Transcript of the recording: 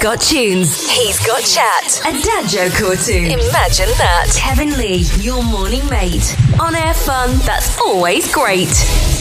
got tunes. He's got chat. A dad joke or two. Imagine that. Kevin Lee, your morning mate. On air fun that's always great.